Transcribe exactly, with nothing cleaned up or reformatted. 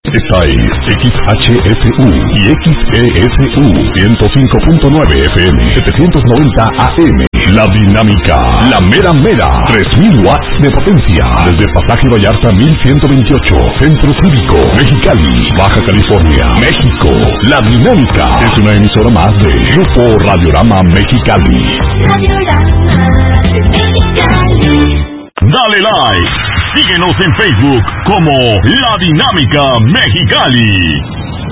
Esta es X H F U y X E S U ciento cinco punto nueve F M, setecientos noventa A M. La Dinámica, la mera mera, tres mil watts de potencia, desde Pasaje Vallarta mil ciento veintiocho, Centro Cívico, Mexicali, Baja California, México. La Dinámica es una emisora más de Grupo Radiorama Mexicali. Radiorama Mexicali. Dale like, síguenos en Facebook como La Dinámica Mexicali.